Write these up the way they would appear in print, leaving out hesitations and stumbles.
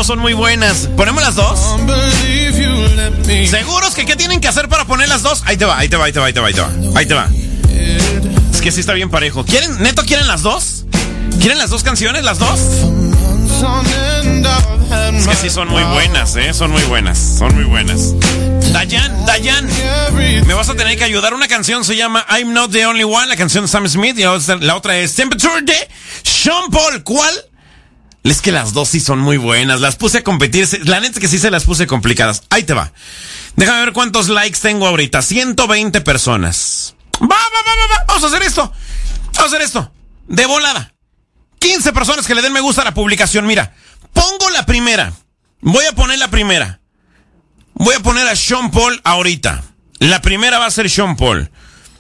son muy buenas. ¿Ponemos las dos? ¿Seguros que qué tienen que hacer para poner las dos? Ahí te va. Es que sí está bien parejo. ¿Neto quieren las dos? ¿Quieren las dos canciones, las dos? Es que sí son muy buenas, son muy buenas. Dayan, me vas a tener que ayudar. Una canción se llama I'm Not The Only One, la canción de Sam Smith, y la otra es Temperature de Sean Paul. ¿Cuál? Es que las dos sí son muy buenas. Las puse a competir. La neta es que sí se las puse complicadas. Ahí te va. Déjame ver cuántos likes tengo ahorita. 120 personas. Va. Vamos a hacer esto. De volada. 15 personas que le den me gusta a la publicación. Mira, pongo la primera. Voy a poner la primera. Voy a poner a Sean Paul ahorita. La primera va a ser Sean Paul.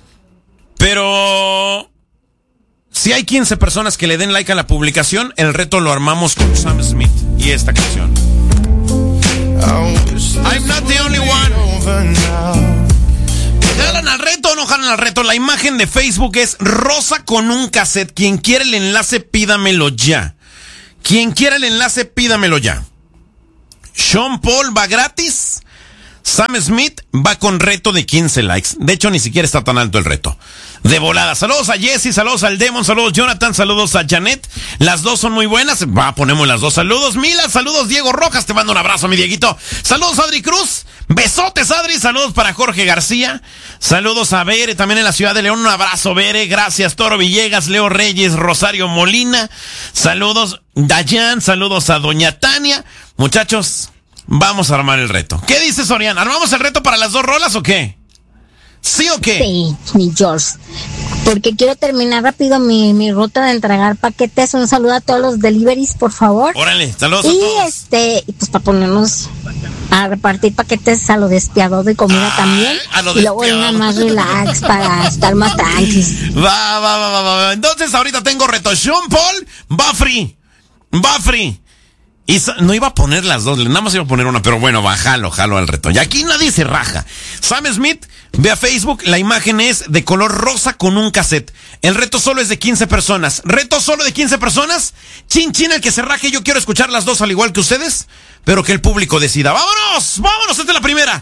Pero si hay 15 personas que le den like a la publicación, el reto lo armamos con Sam Smith y esta canción. I'm Not The Only One. ¿Jalan al reto o no jalan al reto? La imagen de Facebook es rosa con un cassette. Quien quiera el enlace, pídamelo ya. Sean Paul va gratis. Sam Smith va con reto de 15 likes. De hecho, ni siquiera está tan alto el reto. De volada. Saludos a Jesse, saludos al Demon, saludos Jonathan, saludos a Janet. Las dos son muy buenas. Ponemos las dos. Saludos Mila, saludos Diego Rojas. Te mando un abrazo, mi Dieguito. Saludos Adri Cruz. Besotes, Adri. Saludos para Jorge García. Saludos a Bere, también en la ciudad de León. Un abrazo, Bere. Gracias, Toro Villegas, Leo Reyes, Rosario Molina. Saludos, Dayan. Saludos a Doña Tania. Muchachos, vamos a armar el reto. ¿Qué dice Sorian? ¿Armamos el reto para las dos rolas o qué? ¿Sí o qué? Sí, mi George. Porque quiero terminar rápido mi ruta de entregar paquetes. Un saludo a todos los deliveries, por favor. Órale, saludos a todos. Y pues para ponernos a repartir paquetes a lo despiadado y comida también. Y luego una más relax para estar más tranquilos. Va. Entonces ahorita tengo reto. Sean Paul va free. Y no iba a poner las dos, nada más iba a poner una, pero bueno, jalo al reto. Y aquí nadie se raja. Sam Smith, ve a Facebook, la imagen es de color rosa con un cassette. El reto solo es de 15 personas. ¿Reto solo de 15 personas? Chin, el que se raje, yo quiero escuchar las dos al igual que ustedes, pero que el público decida. ¡Vámonos! ¡Esta es la primera!